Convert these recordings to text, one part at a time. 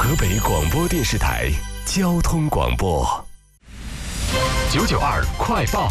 河北广播电视台交通广播992快报。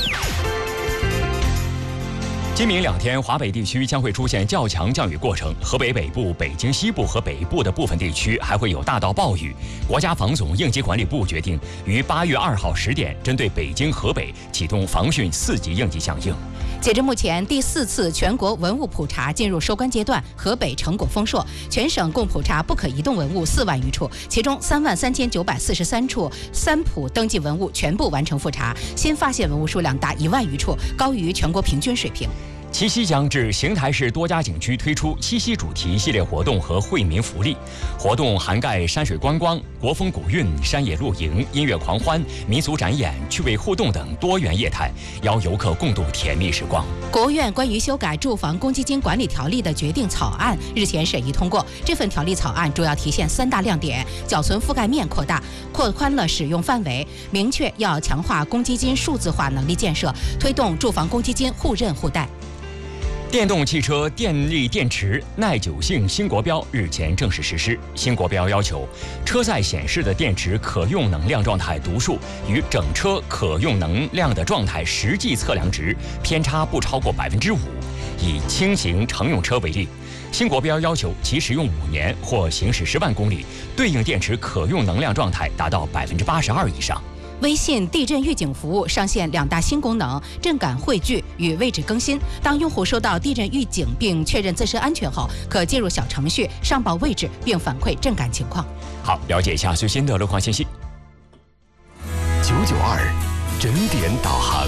今明2天，华北地区将会出现较强降雨过程，河北北部、北京西部和北部的部分地区还会有大到暴雨。国家防总应急管理部决定于8月2号10点，针对北京、河北启动防汛4级应急响应。 截至目前，第4次全国文物普查进入收官阶段，河北成果丰硕，全省共普查不可移动文物4万余处，其中33943处3普登记文物全部完成复查，新发现文物数量达1万余处，高于全国平均水平。 七夕将至，邢台市多家景区推出七夕主题系列活动和惠民福利。活动涵盖山水观光、国风古韵、山野露营、音乐狂欢、民俗展演、趣味互动等多元业态，邀游客共度甜蜜时光。 国务院关于修改住房公积金管理条例的决定草案日前审议通过。这份条例草案主要体现3大亮点：缴存覆盖面扩大，扩宽了使用范围，明确要强化公积金数字化能力建设，推动住房公积金互认互贷。 电动汽车电力电池耐久性新国标日前正式实施。新国标要求，车载显示的电池可用能量状态读数与整车可用能量的状态实际测量值偏差不超过5%。以轻型乘用车为例，新国标要求其使用5年或行驶10万公里，对应电池可用能量状态达到82%以上。 微信地震预警服务上线2大新功能：震感汇聚与位置更新。当用户收到地震预警并确认自身安全后，可进入小程序上报位置并反馈震感情况。 好，了解一下最新的路况信息。992整点导航。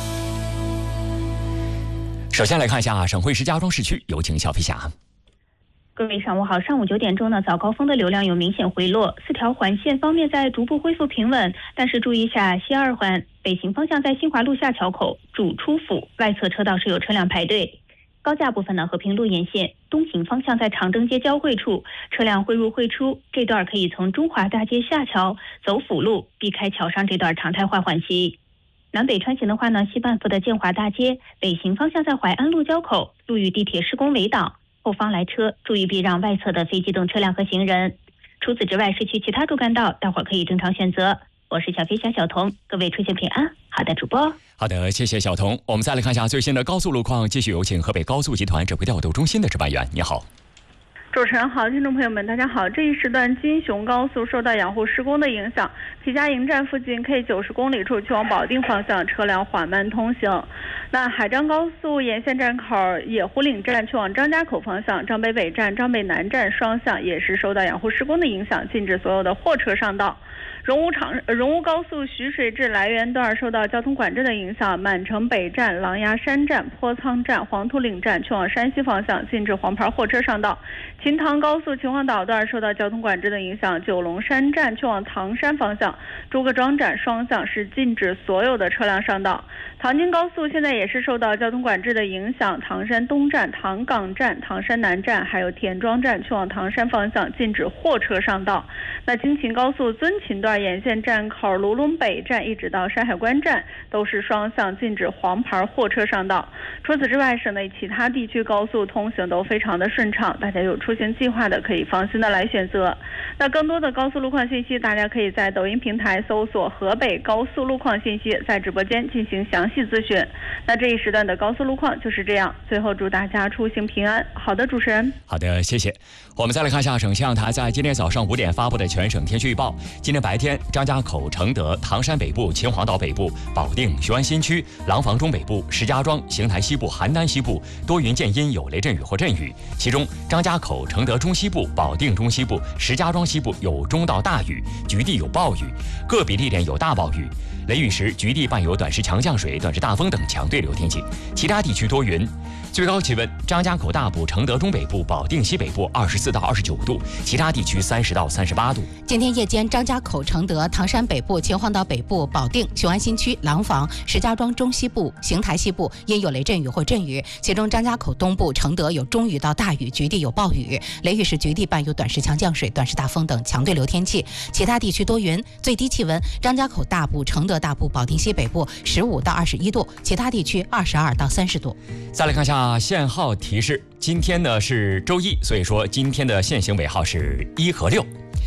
首先来看一下省会石家庄市区，有请小飞侠。 各位上午好，上午9点钟呢，早高峰的流量有明显回落，4条环线方面在逐步恢复平稳，但是注意一下，西2环北行方向在新华路下桥口主出府外侧车道是有车辆排队。高架部分呢，和平路沿线东行方向在长征街交汇处车辆汇入汇出，这段可以从中华大街下桥走辅路，避开桥上这段常态化缓行。南北穿行的话呢，西半部的建华大街北行方向在淮安路交口路与地铁施工围挡，后方来车注意避让外侧的非机动车辆和行人。除此之外，市区其他主干道大伙可以正常选择。我是小飞侠小童，各位出行平安。好的，主播。 好的，谢谢小童。我们再来看一下最新的高速路况，继续有请河北高速集团指挥调度中心的值班员。你好。 主持人好，听众朋友们大家好。这一时段金雄高速受到养护施工的影响，皮家营站附近 K90公里处去往保定方向车辆缓慢通行。那海张高速沿线站口野湖岭站去往张家口方向，张北北站、张北南站双向也是受到养护施工的影响，禁止所有的货车上道。荣芜高速徐水至来源段受到交通管制的影响，满城北站、狼牙山站、坡仓站、黄土岭站去往山西方向禁止黄牌货车上道。秦塘高速秦皇岛段受到交通管制的影响，九龙山站去往唐山方向、朱各庄站双向是禁止所有的车辆上道。唐京高速现在也是受到交通管制的影响，唐山东站、唐岗站、唐山南站还有田庄站去往唐山方向禁止货车上道。那京秦高速遵秦段沿线站口卢龙北站一直到山海关站都是双向禁止黄牌货车上道。除此之外，省内其他地区高速通行都非常的顺畅，大家有出行计划的可以放心的来选择。那更多的高速路况信息，大家可以在抖音平台搜索河北高速路况信息，在直播间进行详细咨询。那这一时段的高速路况就是这样，最后祝大家出行平安。好的，主持人。 好的，谢谢。我们再来看一下省气象台在今天早上5点发布的全省天气预报。今天白天，张家口、承德、唐山北部、秦皇岛北部、保定、雄安新区、廊坊中北部、石家庄、邢台西部、邯郸西部多云见阴，有雷阵雨或阵雨。其中，张家口、承德中西部、保定中西部、石家庄西部有中到大雨，局地有暴雨，个别地点有大暴雨。雷雨时，局地伴有短时强降水、短时大风等强对流天气。其他地区多云。最高气温，张家口大部、承德中北部、保定西北部24到29度，其他地区30到38度。 今天夜间，张家口、承德、唐山北部、秦皇岛北部、保定、雄安新区、廊坊、石家庄中西部、邢台西部因有雷阵雨或阵雨，其中张家口东部、承德有中雨到大雨，局地有暴雨，雷雨时局地伴有短时强降水、短时大风等强对流天气。其他地区多云。最低气温，张家口大部、承德大部、保定西北部15到21度，其他地区22到30度。 再来看一下限号提示，今天呢是周一，所以说今天的限行尾号是1和6。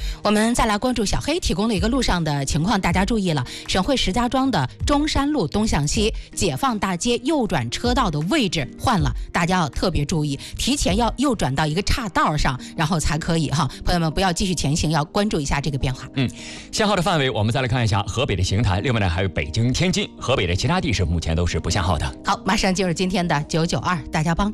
我们再来关注小黑提供的一个路上的情况，大家注意了，省会石家庄的中山路东向西解放大街右转车道的位置换了，大家要特别注意，提前要右转到一个岔道上，然后才可以哈。朋友们不要继续前行，要关注一下这个变化。 限号的范围我们再来看一下河北的邢台，另外呢还有北京、天津，河北的其他地市目前都是不限号的。 好，马上进入今天的992大家帮。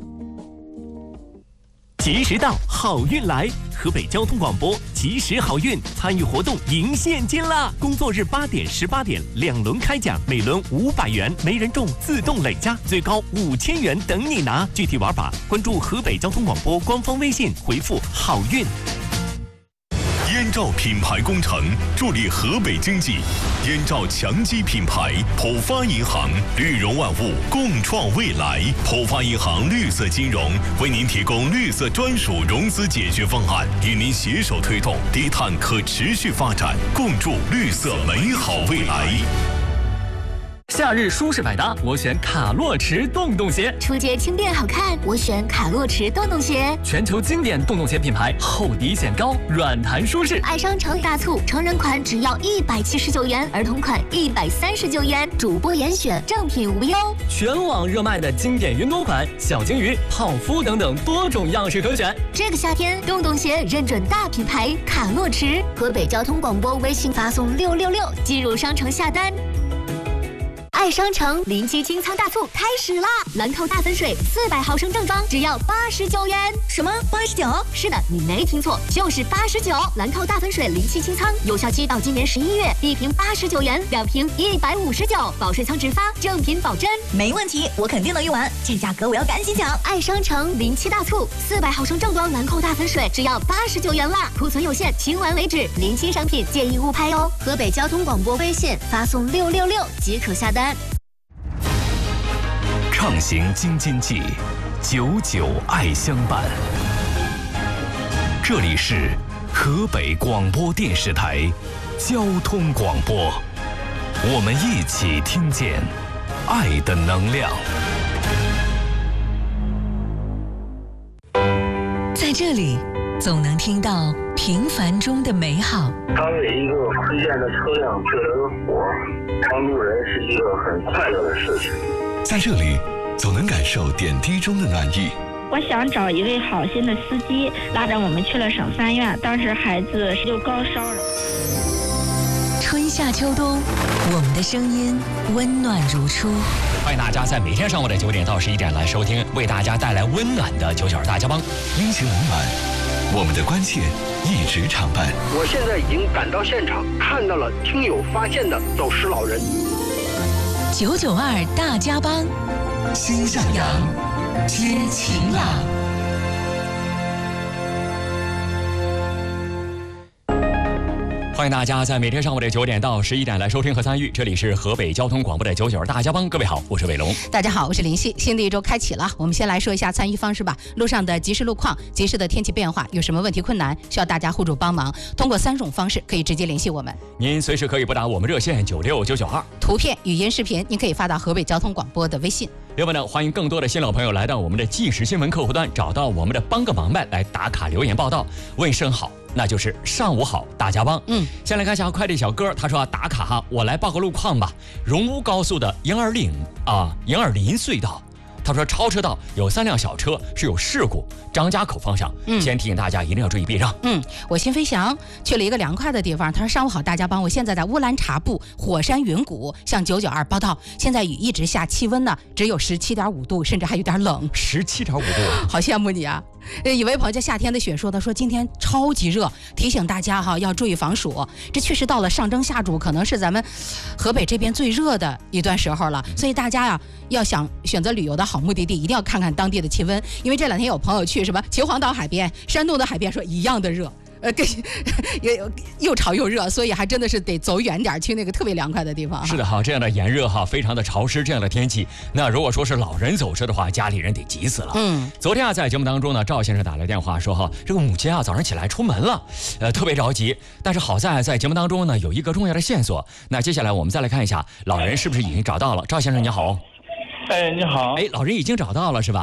及时到，好运来！河北交通广播及时好运参与活动赢现金啦！工作日8点、18点2轮开奖，每轮500元，没人中自动累加，最高5000元等你拿。具体玩法关注河北交通广播官方微信，回复好运。 燕赵品牌工程助力河北经济，燕赵强基品牌，浦发银行，绿融万物，共创未来。浦发银行绿色金融为您提供绿色专属融资解决方案，与您携手推动低碳可持续发展，共筑绿色美好未来。 夏日舒适百搭，我选卡洛驰洞洞鞋。 出街轻便好看，我选卡洛驰洞洞鞋。 全球经典洞洞鞋品牌，厚底显高，软弹舒适。 爱商城大促，成人款只要179元，儿童款139元，主播严选，正品无忧。 全网热卖的经典云朵款、小金鱼、泡芙等等多种样式可选。 这个夏天，洞洞鞋认准大品牌卡洛驰。河北交通广播微信发送666，进入商城下单。爱商城临期清仓大促开始啦！兰蔻大粉水400毫升正装只要89元。什么89？是的，你没听错，就是89。兰蔻大粉水临期清仓，有效期到今年11月，1瓶89元，2瓶159，保税仓直发，正品保真。 没问题，我肯定能用完，这价格我要赶紧抢！ 爱商城临期大促，400毫升正装兰蔻大粉水只要89元啦，库存有限，清完为止。临期商品建议勿拍哦。河北交通广播微信发送666即可下单。 畅行京津冀，99爱相伴。这里是河北广播电视台交通广播，我们一起听见爱的能量。 在这里，总能听到平凡中的美好。 当有一个推荐的车辆救了个火，帮助人是一个很快乐的事情。 在这里，总能感受点滴中的暖意。 我想找一位好心的司机，拉着我们去了省3院，当时孩子又高烧了。 春夏秋冬，我们的声音温暖如初。 欢迎大家在每天上午的9点到11点来收听，为大家带来温暖的992大家帮， 温情冷暖，我们的关切一直常伴。 我现在已经赶到现场，看到了听友发现的走失老人。 992大家帮， 心向阳， 知晴朗。 欢迎大家在每天上午的9点到11点来收听和参与，这里是河北交通广播的992大家帮，各位好，我是伟龙。 大家好，我是林夕。新的一周开启了，我们先来说一下参与方式吧。路上的即时路况、及时的天气变化，有什么问题困难需要大家互助帮忙，通过3种方式可以直接联系我们。 您随时可以拨打我们热线96992， 图片、语音、视频您可以发到河北交通广播的微信。 另外呢，欢迎更多的新老朋友来到我们的即时新闻客户端，找到我们的帮个忙呗，来打卡留言报道，问声好，那就是上午好大家帮。先来看一下快递小哥，他说打卡哈，我来报个路况吧。荣乌高速的迎二林隧道，他说超车道有3辆小车是有事故，张家口方向。先提醒大家一定要注意避让。 我新飞翔去了一个凉快的地方，他说上午好大家帮，我现在在乌兰察布火山云谷向992报道，现在雨一直下，气温呢只有17.5度，甚至还有点冷。 17.5度， 好羡慕你啊！以为朋友下天的雪说的，说今天超级热，提醒大家哈要注意防暑。这确实到了上蒸下煮，可能是咱们河北这边最热的一段时候了，所以大家呀要想选择旅游的好目的地，一定要看看当地的气温，因为这2天有朋友去什么秦皇岛海边、山东的海边，说一样的热。又潮又热，所以还真的是得走远点去那个特别凉快的地方。 是的哈，这样的炎热哈，非常的潮湿，这样的天气，那如果说是老人走失的话，家里人得急死了。昨天在节目当中呢，赵先生打来电话说哈，这个母亲早上起来出门了，特别着急，但是好在节目当中呢有一个重要的线索。那接下来我们再来看一下老人是不是已经找到了。赵先生你好。 你好。 老人已经找到了是吧？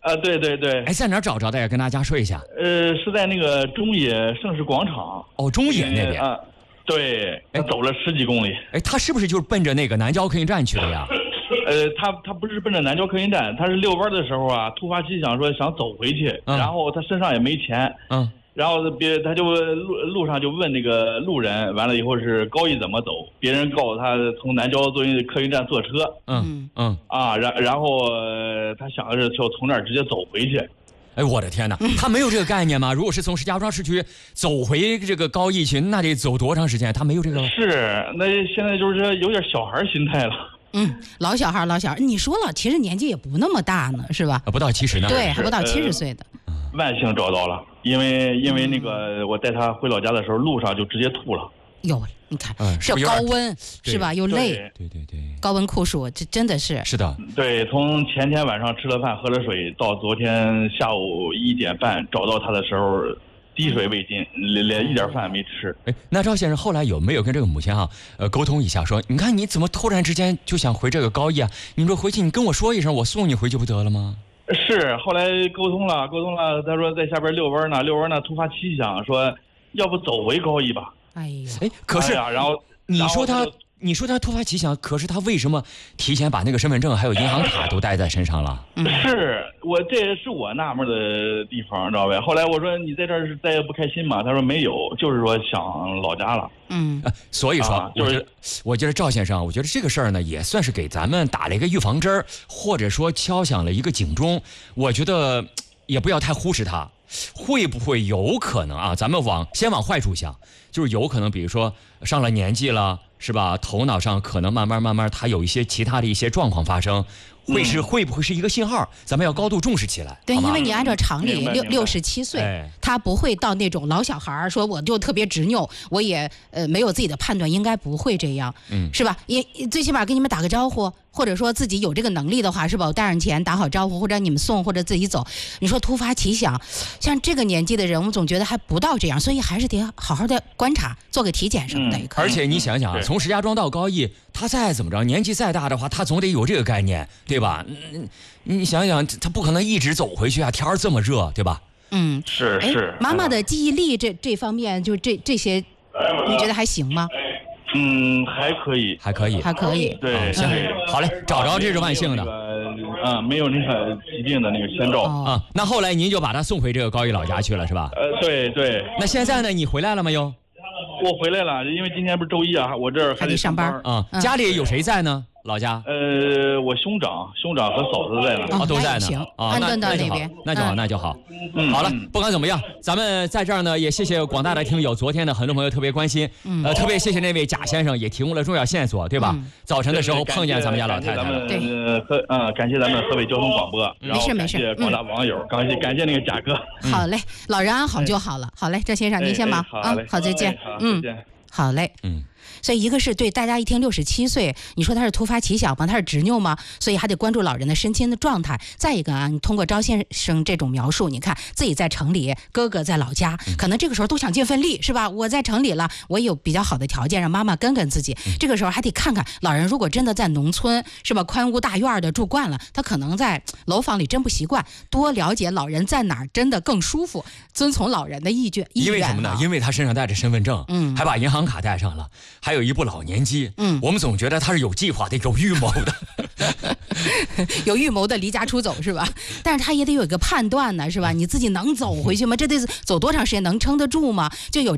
对对对。 哎，在哪儿找着的呀？跟大家说一下。 是在那个中野盛世广场。 哦，中野那边。 对，他走了10几公里。 哎，他是不是就是奔着那个南郊客运站去的呀？ 他不是奔着南郊客运站，他是遛弯的时候啊，突发奇想说想走回去，然后他身上也没钱，然后他就路上就问那个路人，完了以后是高一怎么走，别人告诉他从南郊客运站坐车，然后他想的是就从那儿直接走回去。 哎，我的天哪，他没有这个概念吗？如果是从石家庄市区走回这个高义去，那得走多长时间？他没有这个。 是，那现在就是有点小孩心态了。 老小孩，你说了，其实年纪也不那么大呢，是吧？ 不到70呢。 对，还不到70岁的。 万幸找到了，因为那个我带他回老家的时候，路上就直接吐了。 有，你看，是高温是吧？又累， 对， 高温酷暑，这真的是。 是的， 对，从前天晚上吃了饭喝了水，到昨天下午1点半找到他的时候，滴水未进，连一点饭没吃。 哎，那赵先生后来有没有跟这个母亲沟通一下，说你看你怎么突然之间就想回这个高义啊？你说回去你跟我说一声，我送你回去不得了吗？ 是，后来沟通了，他说在下边遛弯呢，突发奇想说要不走回高义吧。 哎呀， 可是， 然后你说他突发奇想，可是他为什么提前把那个身份证还有银行卡都带在身上了？ 是这也是我纳闷的地方，知道呗？后来我说你在这儿是待着不开心吗？他说没有，就是说想老家了。 所以说，我觉得赵先生，我觉得这个事儿呢，也算是给咱们打了一个预防针儿，或者说敲响了一个警钟。我觉得也不要太忽视它。会不会有可能啊？咱们先往坏处想，就是有可能，比如说上了年纪了，是吧？头脑上可能慢慢，他有一些其他的一些状况发生，会不会是一个信号？咱们要高度重视起来。 对，因为你按照常理，67岁，他不会到那种老小孩说我就特别执拗，我也没有自己的判断，应该不会这样，是吧？也最起码跟你们打个招呼。或者说自己有这个能力的话，是吧？我带上钱打好招呼，或者你们送，或者自己走。你说突发奇想，像这个年纪的人，我们总觉得还不到这样，所以还是得好好的观察，做个体检什么的也可以。 而且你想想，从石家庄到高义，他再怎么着，年纪再大的话，他总得有这个概念，对吧？你想想，他不可能一直走回去啊，天儿这么热，对吧？ 是。 妈妈的记忆力这方面，就这些，你觉得还行吗？ 还可以。对， 行，好嘞，找着这是万幸的。 没有那个疾病的那个先兆啊。那后来您就把他送回这个高义老家去了，是吧？ 对。 那现在呢？你回来了没有？ 我回来了，因为今天不是周一啊，我这儿还得上班啊。家里有谁在呢？老家？ 我兄长和嫂子在呢。 都在呢。 行， 安顿到那边，那就好。好了，不管怎么样，咱们在这儿呢，也谢谢广大的听友。昨天呢，很多朋友特别关心，特别谢谢那位贾先生，也提供了重要线索，对吧？早晨的时候碰见咱们家老太太了。 对，感谢咱们河北交通广播， 没事。 感谢广大网友，感谢那个贾哥。 好嘞，老人安好就好了。好嘞，郑先生您先忙啊，好，再见。好嘞。所以一个是对大家一听67岁，你说他是突发奇想吗？他是执拗吗？所以还得关注老人的身心的状态。再一个啊，你通过赵先生这种描述，你看自己在城里，哥哥在老家，可能这个时候都想尽份力，是吧？我在城里了，我有比较好的条件，让妈妈跟自己。这个时候还得看看老人，如果真的在农村，是吧？宽屋大院的住惯了，他可能在楼房里真不习惯。多了解老人在哪儿真的更舒服，遵从老人的意愿。 因为什么呢？因为他身上带着身份证，还把银行卡带上了，还有一部老年机，我们总觉得他是有计划的、有预谋的， 有预谋的离家出走是吧？但是他也得有一个判断呢，是吧？你自己能走回去吗？这得走多长时间？能撑得住吗？就有